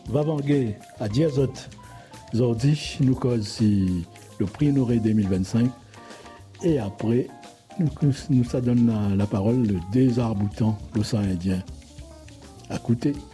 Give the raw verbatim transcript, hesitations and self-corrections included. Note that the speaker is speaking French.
Va vanguer à Diazot. Zordi, nous cause si le prix Honoré deux mille vingt-cinq. Et après, nous, nous ça donne la, la parole le désarbutant l'océan Indien. À côté.